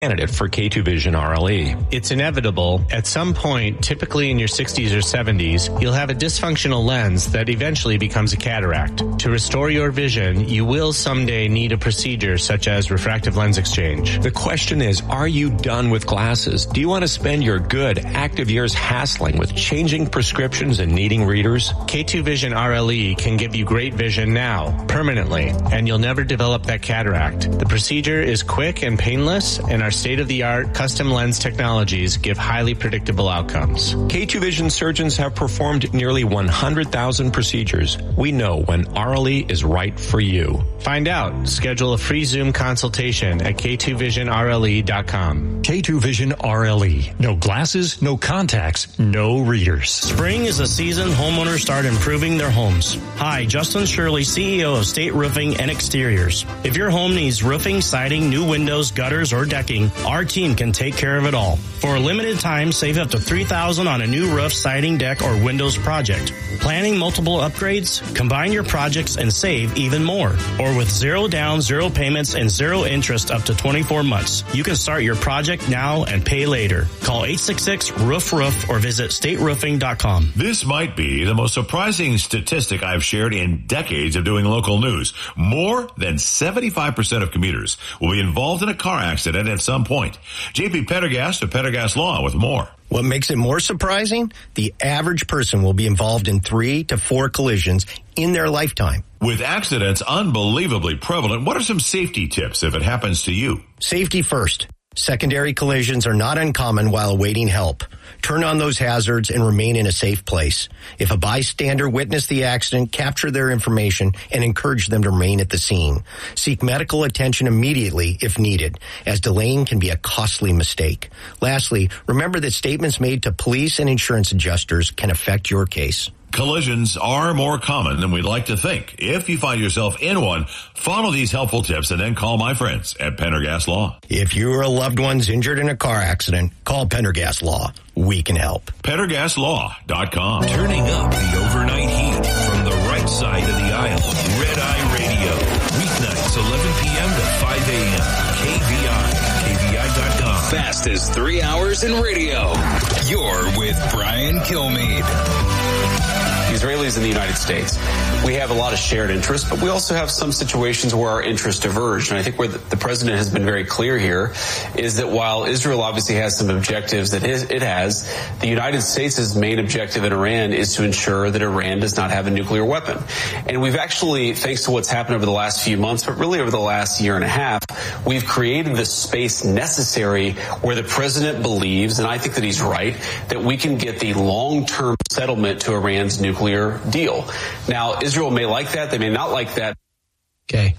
candidate for K2 Vision RLE. It's inevitable. At some point, typically in your 60s or 70s, you'll have a dysfunctional lens that eventually becomes a cataract. To restore your vision, you will someday need a procedure such as refractive lens exchange. The question is, are you done with glasses? Do you want to spend your good, active years hassling with changing prescriptions and needing readers? K2 Vision RLE can give you great vision now, permanently, and you'll never develop that cataract. The procedure is quick and painless, and our state-of-the-art custom lens technologies give highly predictable outcomes. K2 Vision surgeons have performed nearly 100,000 procedures. We know when RLE is right for you. Find out. Schedule a free Zoom consultation at k2visionrle.com. K2 Vision RLE. No glasses, no contacts, no readers. Spring is a season homeowners start improving their homes. Hi, Justin Shirley, CEO of State Roofing and Exteriors. If your home needs roofing, siding, new windows, gutters, or decking, our team can take care of it all. For a limited time, save up to $3,000 on a new roof, siding, deck, or windows project. Planning multiple upgrades? Combine your projects and save even more. Or with zero down, zero payments, and zero interest up to 24 months. You can start your project now and pay later. Call 866-ROOF-ROOF or visit stateroofing.com. This might be the most surprising statistic I've shared in decades of doing local news. More than 75% of commuters will be involved in a car accident at some point. JP Pendergast of Pendergast Law with more. What makes it more surprising? The average person will be involved in 3 to 4 collisions in their lifetime. With accidents unbelievably prevalent, what are some safety tips if it happens to you? Safety first. Secondary collisions are not uncommon while awaiting help. Turn on those hazards and remain in a safe place. If a bystander witnessed the accident, capture their information and encourage them to remain at the scene. Seek medical attention immediately if needed, as delaying can be a costly mistake. Lastly, remember that statements made to police and insurance adjusters can affect your case. Collisions are more common than we'd like to think. If you find yourself in one, follow these helpful tips and then call my friends at Pendergast Law. If you or a loved one's injured in a car accident, call Pendergast Law. We can help. PendergastLaw.com. Turning up the overnight heat from the right side of the aisle. Red Eye Radio. Weeknights 11 p.m. to 5 a.m. KVI. KVI.com. Fastest 3 hours in radio. You're with Brian Kilmeade. Israelis in the United States, we have a lot of shared interests, but we also have some situations where our interests diverge. And I think where the president has been very clear here is that while Israel obviously has some objectives that it has, the United States' main objective in Iran is to ensure that Iran does not have a nuclear weapon. And we've actually, thanks to what's happened over the last few months, but really over the last year and a half, we've created the space necessary where the president believes, and I think that he's right, that we can get the long-term settlement to Iran's nuclear deal. Now, Israel may like that. They may not like that. Okay.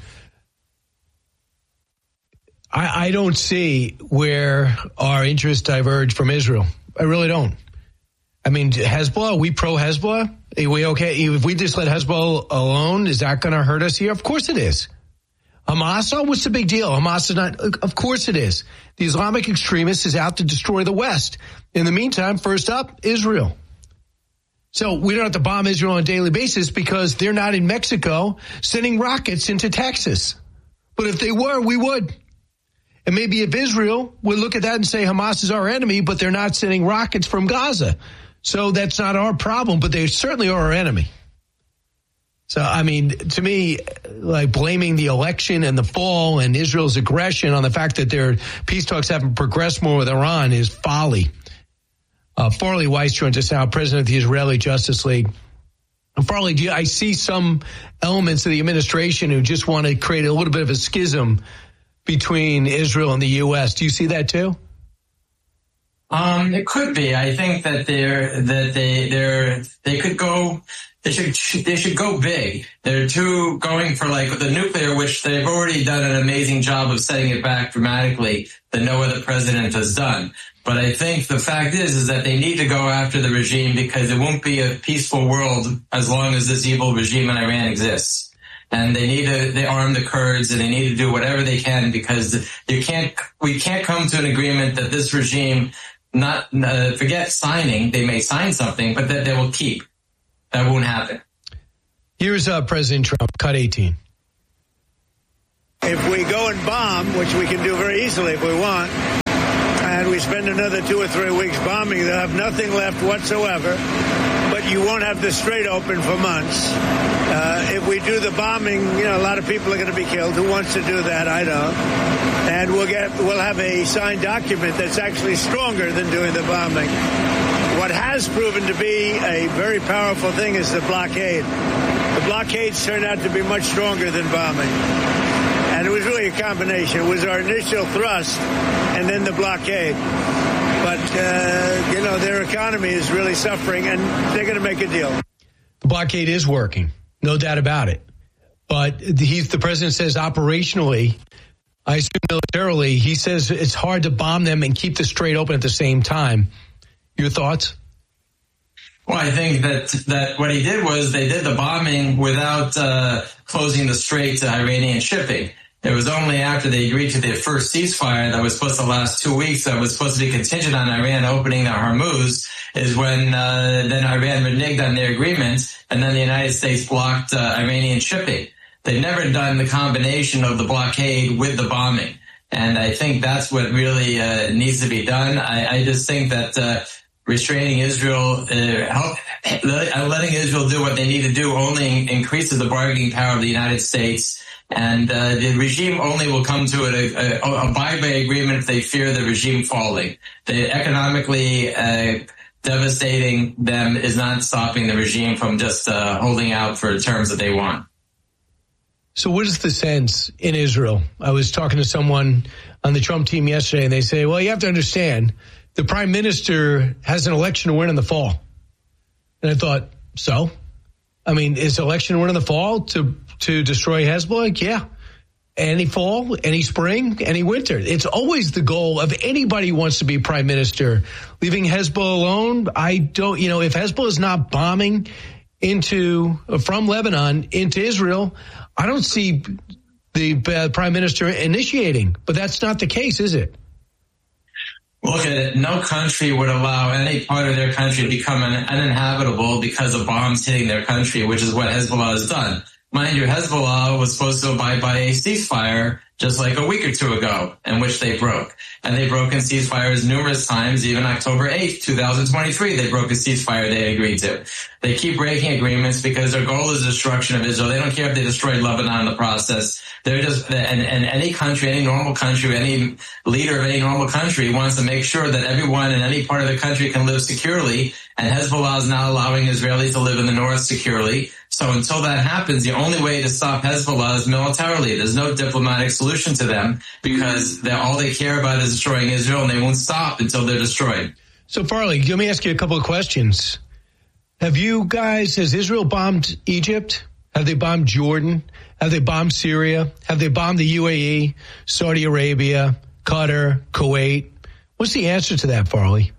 I don't see where our interests diverge from Israel. I really don't. I mean, Hezbollah, are we pro-Hezbollah? Are we okay? If we just let Hezbollah alone, is that going to hurt us here? Of course it is. Hamas, what's the big deal? Hamas is not, of course it is. The Islamic extremist is out to destroy the West. In the meantime, first up, Israel. So we don't have to bomb Israel on a daily basis because they're not in Mexico sending rockets into Texas. But if they were, we would. And maybe if Israel would look at that and say Hamas is our enemy, but they're not sending rockets from Gaza. So that's not our problem, but they certainly are our enemy. So, I mean, to me, like blaming the election and the fall and Israel's aggression on the fact that their peace talks haven't progressed more with Iran is folly. Farley Weiss joins us now, president of the Israeli Justice League. Farley, I see some elements of the administration who just want to create a little bit of a schism between Israel and the U.S. Do you see that too? It could be. I think that they should go big. They're too going for like the nuclear, which they've already done an amazing job of setting it back dramatically that no other president has done. But I think the fact is that they need to go after the regime because it won't be a peaceful world as long as this evil regime in Iran exists. And they arm the Kurds and they need to do whatever they can because we can't come to an agreement that this regime forget signing. They may sign something, but that they will keep. That won't happen. Here's President Trump, cut 18. If we go and bomb, which we can do very easily if we want, we spend another 2 or 3 weeks bombing, they'll have nothing left whatsoever. But you won't have the Strait open for months. If we do the bombing, a lot of people are going to be killed. Who wants to do that? I don't. And we'll have a signed document that's actually stronger than doing the bombing. What has proven to be a very powerful thing is the blockade. The blockades turned out to be much stronger than bombing. And it was really a combination. It was our initial thrust and then the blockade. But, their economy is really suffering, and they're going to make a deal. The blockade is working, no doubt about it. But the president says operationally, I assume militarily, he says it's hard to bomb them and keep the Strait open at the same time. Your thoughts? Well, I think that what he did was they did the bombing without closing the Strait to Iranian shipping. It was only after they agreed to the first ceasefire that was supposed to last 2 weeks, that was supposed to be contingent on Iran opening the Hormuz, is when then Iran reneged on their agreement, and then the United States blocked Iranian shipping. They've never done the combination of the blockade with the bombing. And I think that's what really needs to be done. I just think that restraining Israel, letting Israel do what they need to do only increases the bargaining power of the United States. And the regime only will come to a buy-by agreement if they fear the regime falling. The economically devastating them is not stopping the regime from just holding out for terms that they want. So what is the sense in Israel? I was talking to someone on the Trump team yesterday, and they say, well, you have to understand, the prime minister has an election to win in the fall. And I thought, so? I mean, is election win in the fall to destroy Hezbollah? Yeah. Any fall, any spring, any winter. It's always the goal of anybody who wants to be prime minister. Leaving Hezbollah alone, I don't, if Hezbollah is not bombing from Lebanon into Israel, I don't see the prime minister initiating. But that's not the case, is it? Look at it. No country would allow any part of their country to become uninhabitable because of bombs hitting their country, which is what Hezbollah has done. Mind you, Hezbollah was supposed to abide by a ceasefire just like a week or two ago, in which they broke. And they've broken ceasefires numerous times. Even October 8th, 2023, they broke a ceasefire they agreed to. They keep breaking agreements because their goal is destruction of Israel. They don't care if they destroyed Lebanon in the process. They're just, and any country, any normal country, any leader of any normal country wants to make sure that everyone in any part of the country can live securely. And Hezbollah is not allowing Israelis to live in the north securely. So until that happens, the only way to stop Hezbollah is militarily. There's no diplomatic solution to them because all they care about is destroying Israel, and they won't stop until they're destroyed. So, Farley, let me ask you a couple of questions. Has Israel bombed Egypt? Have they bombed Jordan? Have they bombed Syria? Have they bombed the UAE, Saudi Arabia, Qatar, Kuwait? What's the answer to that, Farley?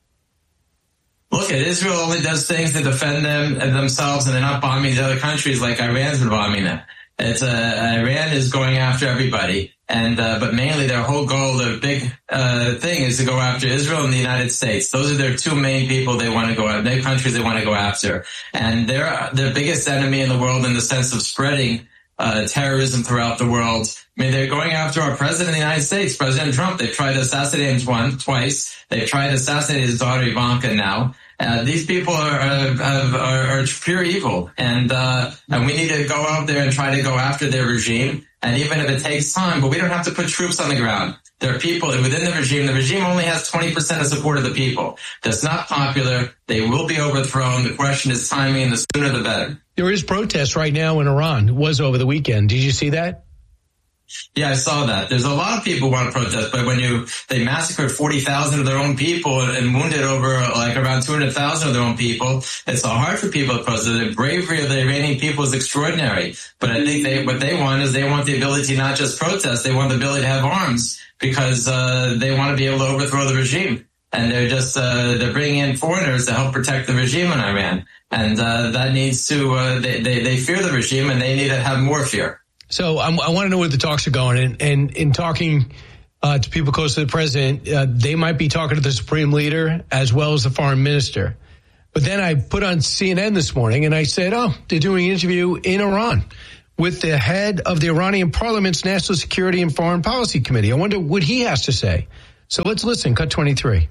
Look, Israel only does things to defend themselves, and they're not bombing these other countries like Iran's been bombing them. Iran is going after everybody, but mainly their whole goal, their big thing, is to go after Israel and the United States. Those are their two main people they want to go after, their countries they want to go after, and they're the biggest enemy in the world in the sense of spreading terrorism throughout the world. I mean, they're going after our president of the United States, President Trump. They've tried to assassinate him twice. They've tried to assassinate his daughter Ivanka now. These people are pure evil, and we need to go out there and try to go after their regime. And even if it takes time, but we don't have to put troops on the ground. There are people within the regime. The regime only has 20% of support of the people. That's not popular. They will be overthrown. The question is timing, and the sooner the better. There is protest right now in Iran. It was over the weekend. Did you see that? Yeah, I saw that. There's a lot of people who want to protest, but when they massacred 40,000 of their own people and wounded over like around 200,000 of their own people, it's so hard for people to protest. The bravery of the Iranian people is extraordinary. But I think what they want is they want the ability to not just protest, they want the ability to have arms because they want to be able to overthrow the regime. And they're just they're bringing in foreigners to help protect the regime in Iran. And that needs to they fear the regime, and they need to have more fear. So I want to know where the talks are going. And in talking to people close to the president, they might be talking to the supreme leader as well as the foreign minister. But then I put on CNN this morning and I said, they're doing an interview in Iran with the head of the Iranian parliament's National Security and Foreign Policy Committee. I wonder what he has to say. So let's listen. Cut 23.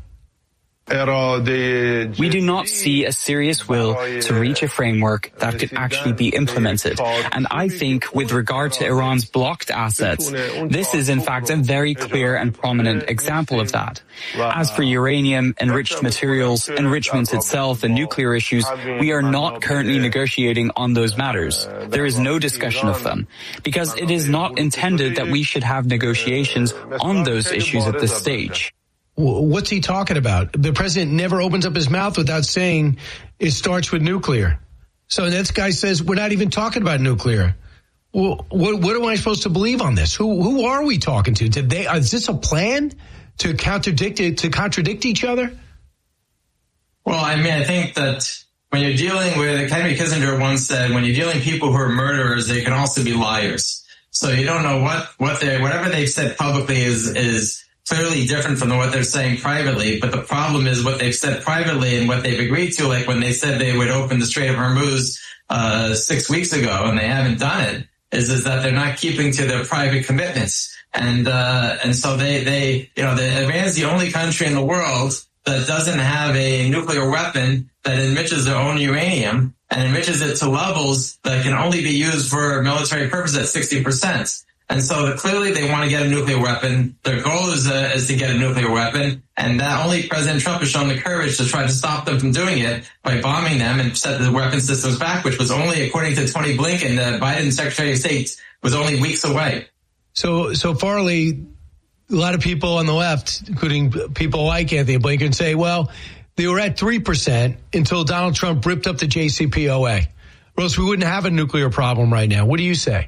We do not see a serious will to reach a framework that could actually be implemented. And I think with regard to Iran's blocked assets, this is in fact a very clear and prominent example of that. As for uranium, enriched materials, enrichment itself, and nuclear issues, we are not currently negotiating on those matters. There is no discussion of them, because it is not intended that we should have negotiations on those issues at this stage. What's he talking about? The president never opens up his mouth without saying it starts with nuclear. So this guy says we're not even talking about nuclear. Well, what am I supposed to believe on this? Who are we talking to? Is this a plan to contradict each other? Well, I mean, I think that when you're dealing with, Henry Kissinger once said, when you're dealing with people who are murderers, they can also be liars. So you don't know whatever they've said publicly is clearly different from what they're saying privately, but the problem is what they've said privately and what they've agreed to, like when they said they would open the Strait of Hormuz 6 weeks ago and they haven't done it, is that they're not keeping to their private commitments. And so Iran is the only country in the world that doesn't have a nuclear weapon that enriches their own uranium and enriches it to levels that can only be used for military purposes at 60%. And so clearly they want to get a nuclear weapon. Their goal is to get a nuclear weapon. And that only President Trump has shown the courage to try to stop them from doing it by bombing them and set the weapon systems back, which was only, according to Tony Blinken, the Biden Secretary of State, was only weeks away. So Farley, a lot of people on the left, including people like Anthony Blinken, say, well, they were at 3% until Donald Trump ripped up the JCPOA. Or else we wouldn't have a nuclear problem right now. What do you say?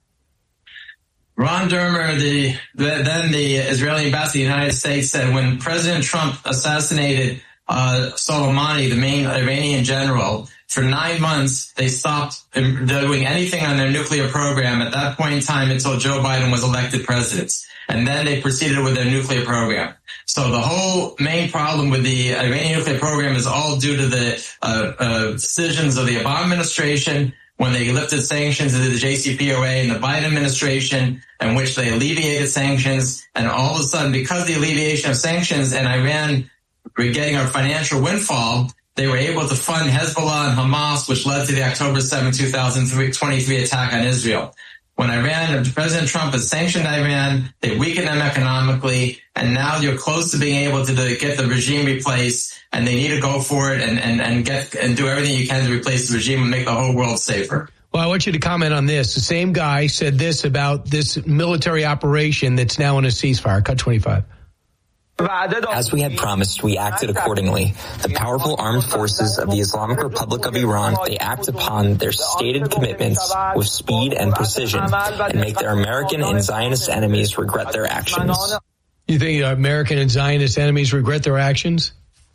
Ron Dermer, then the Israeli ambassador to the United States, said when President Trump assassinated Soleimani, the main Iranian general, for 9 months they stopped doing anything on their nuclear program at that point in time until Joe Biden was elected president. And then they proceeded with their nuclear program. So the whole main problem with the Iranian nuclear program is all due to the decisions of the Obama administration when they lifted sanctions into the JCPOA and the Biden administration, in which they alleviated sanctions. And all of a sudden, because of the alleviation of sanctions and Iran were getting a financial windfall, they were able to fund Hezbollah and Hamas, which led to the October 7, 2023 attack on Israel. When President Trump has sanctioned Iran, they weakened them economically, and now you're close to being able to get the regime replaced, and they need to go for it and do everything you can to replace the regime and make the whole world safer. Well, I want you to comment on this. The same guy said this about this military operation that's now in a ceasefire. Cut 25. As we had promised, we acted accordingly. The powerful armed forces of the Islamic Republic of Iran, they act upon their stated commitments with speed and precision and make their American and Zionist enemies regret their actions. You think American and Zionist enemies regret their actions?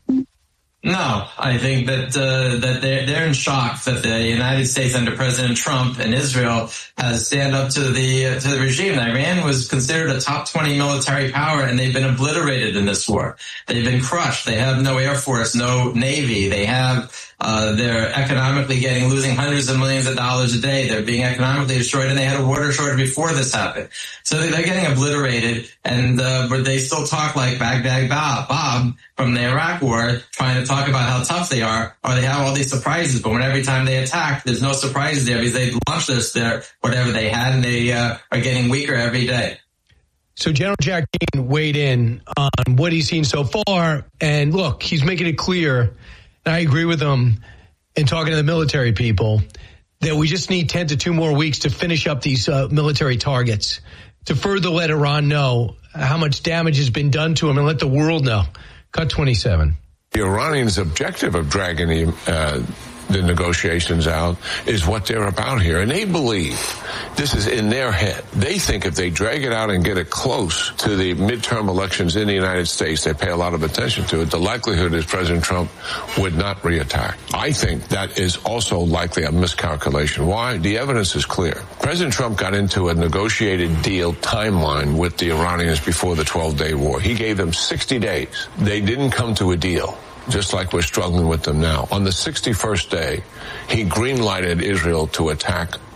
No, I think that they're in shock that the United States under President Trump and Israel has stand up to the regime. Iran was considered a top 20 military power, and they've been obliterated in this war. They've been crushed. They have no air force, no navy. They're economically losing hundreds of millions of dollars a day. They're being economically destroyed, and they had a water shortage before this happened. So they're getting obliterated, but they still talk like Baghdad Bob from the Iraq War, trying to talk about how tough they are, or they have all these surprises. But when every time they attack, there's no surprises there because they launched whatever they had, and they are getting weaker every day. So General Jack Keane weighed in on what he's seen so far, and look, he's making it clear, and I agree with him in talking to the military people, that we just need 10 to 2 more weeks to finish up these military targets, to further let Iran know how much damage has been done to them and let the world know. Cut 27. The Iranians' objective of dragging the negotiations out is what they're about here. And they believe this is in their head. They think if they drag it out and get it close to the midterm elections in the United States, they pay a lot of attention to it. The likelihood is President Trump would not reattack. I think that is also likely a miscalculation. Why? The evidence is clear. President Trump got into a negotiated deal timeline with the Iranians before the 12-day war. He gave them 60 days. They didn't come to a deal, just like we're struggling with them now. On the 61st day, he green-lighted Israel to attack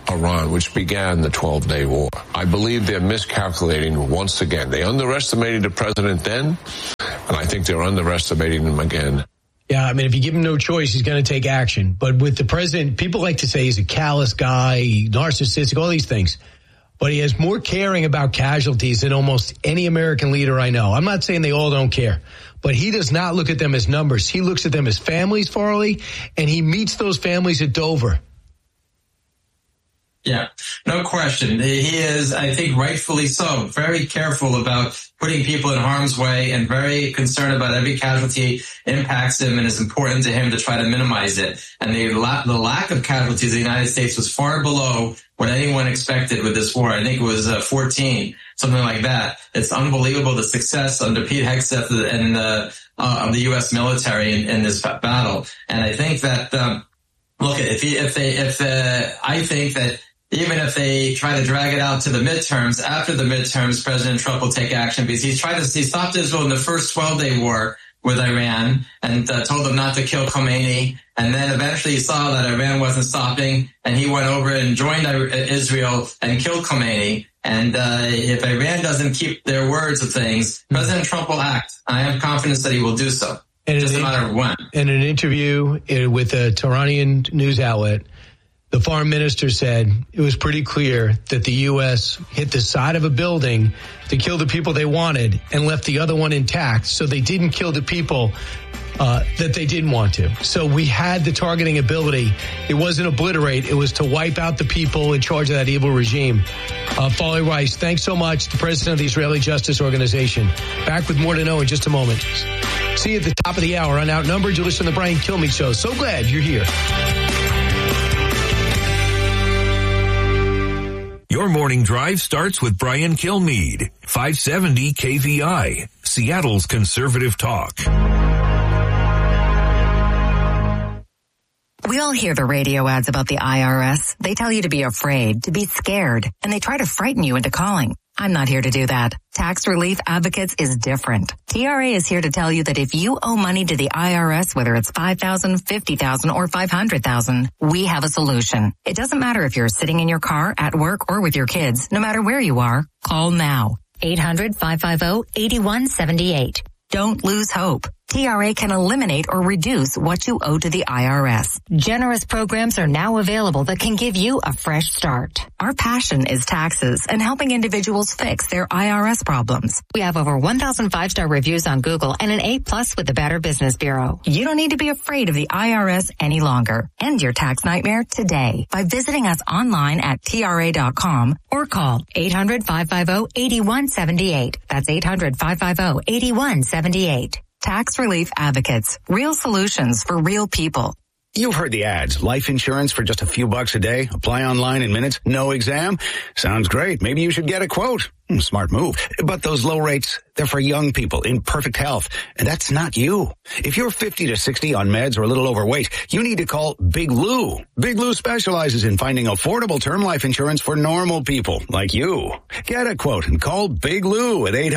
Iran, which began the 12-day war. I believe they're miscalculating once again. They underestimated the president then, and I think they're underestimating him again. Yeah, I mean, if you give him no choice, he's going to take action. But with the president, people like to say he's a callous guy, narcissistic, all these things. But he has more caring about casualties than almost any American leader I know. I'm not saying they all don't care, but he does not look at them as numbers. He looks at them as families, Farley, and he meets those families at Dover. Yeah, no question. He is, I think, rightfully so, very careful about putting people in harm's way and very concerned about every casualty impacts him and is important to him to try to minimize it. And the lack of casualties in the United States was far below what anyone expected with this war. I think it was 14, something like that. It's unbelievable the success under Pete Hegseth and of the U.S. military in this battle. And I think that look, I think that even if they try to drag it out to the midterms, after the midterms, President Trump will take action because he stopped Israel in the first 12-day war with Iran and told them not to kill Khomeini. And then eventually he saw that Iran wasn't stopping and he went over and joined Israel and killed Khomeini. And if Iran doesn't keep their words of things, President Trump will act. I have confidence that he will do so. And just a matter of when. In an interview with a Tehran news outlet, the foreign minister said it was pretty clear that the U.S. hit the side of a building to kill the people they wanted and left the other one intact, so they didn't kill the people that they didn't want to. So we had the targeting ability. It wasn't obliterate. It was to wipe out the people in charge of that evil regime. Farley Rice, thanks so much, the president of the Israeli Justice Organization. Back with more to know in just a moment. See you at the top of the hour on Outnumbered. You listen to the Brian Kilmeade Show. So glad you're here. Your morning drive starts with Brian Kilmeade, 570 KVI, Seattle's conservative talk. We all hear the radio ads about the IRS. They tell you to be afraid, to be scared, and they try to frighten you into calling. I'm not here to do that. Tax Relief Advocates is different. TRA is here to tell you that if you owe money to the IRS, whether it's $5,000, $50,000, or $500,000, we have a solution. It doesn't matter if you're sitting in your car, at work, or with your kids. No matter where you are, call now. 800-550-8178. Don't lose hope. TRA can eliminate or reduce what you owe to the IRS. Generous programs are now available that can give you a fresh start. Our passion is taxes and helping individuals fix their IRS problems. We have over 1,000 5-star reviews on Google and an A+ with the Better Business Bureau. You don't need to be afraid of the IRS any longer. End your tax nightmare today by visiting us online at TRA.com or call 800-550-8178. That's 800-550-8178. Tax Relief Advocates. Real solutions for real people. You've heard the ads. Life insurance for just a few bucks a day. Apply online in minutes. No exam. Sounds great. Maybe you should get a quote. Smart move. But those low rates, they're for young people in perfect health. And that's not you. If you're 50 to 60 on meds or a little overweight, you need to call Big Lou. Big Lou specializes in finding affordable term life insurance for normal people like you. Get a quote and call Big Lou at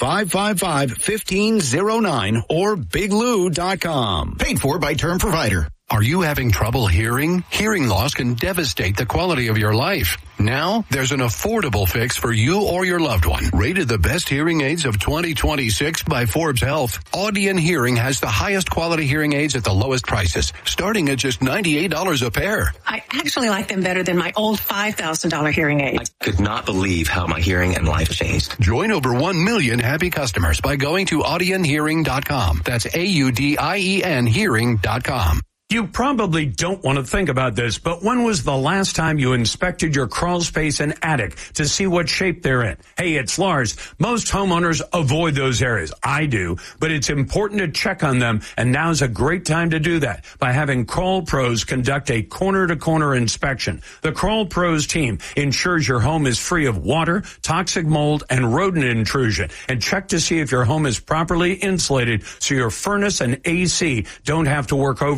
800-555-1509 or biglou.com. Paid for by Term Provider. Are you having trouble hearing? Hearing loss can devastate the quality of your life. Now, there's an affordable fix for you or your loved one. Rated the best hearing aids of 2026 by Forbes Health, Audion Hearing has the highest quality hearing aids at the lowest prices, starting at just $98 a pair. I actually like them better than my old $5,000 hearing aid. I could not believe how my hearing and life changed. Join over 1 million happy customers by going to audionhearing.com. That's AUDIEN hearing.com. You probably don't want to think about this, but when was the last time you inspected your crawl space and attic to see what shape they're in? Hey, it's Lars. Most homeowners avoid those areas. I do, but it's important to check on them, and now's a great time to do that by having Crawl Pros conduct a corner-to-corner inspection. The Crawl Pros team ensures your home is free of water, toxic mold, and rodent intrusion, and check to see if your home is properly insulated so your furnace and AC don't have to work overtime.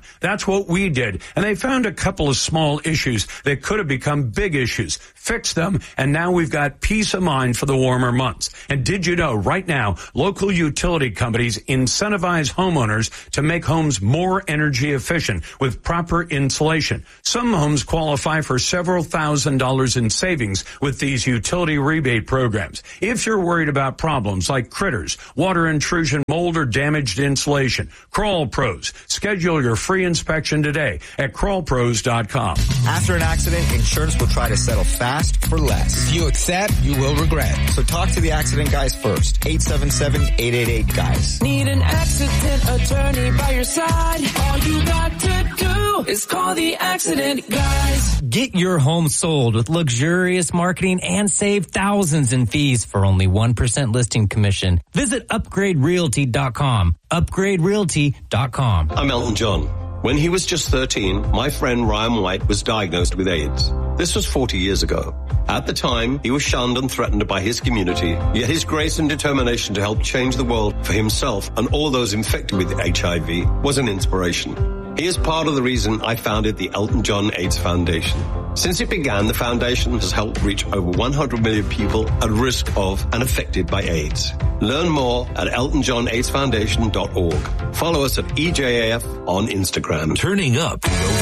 That's what we did. And they found a couple of small issues that could have become big issues, fixed them, and now we've got peace of mind for the warmer months. And did you know right now, local utility companies incentivize homeowners to make homes more energy efficient with proper insulation. Some homes qualify for several $1,000s in savings with these utility rebate programs. If you're worried about problems like critters, water intrusion, mold, or damaged insulation, Crawl Pros. Schedule your free inspection today at crawlpros.com. After an accident, insurance will try to settle fast for less. If you accept, you will regret. So talk to the accident guys first. 877-888-GUYS. Need an accident attorney by your side? All you got to do is call the accident guys. Get your home sold with luxurious marketing and save thousands in fees for only 1% listing commission. Visit upgraderealty.com. upgraderealty.com. I'm Elton John. When he was just 13, my friend Ryan White was diagnosed with AIDS. This was 40 years ago. At the time, he was shunned and threatened by his community, yet his grace and determination to help change the world for himself and all those infected with HIV was an inspiration. He is part of the reason I founded the Elton John AIDS Foundation. Since it began, the foundation has helped reach over 100 million people at risk of and affected by AIDS. Learn more at eltonjohnaidsfoundation.org. Follow us at EJAF on Instagram. Turning up the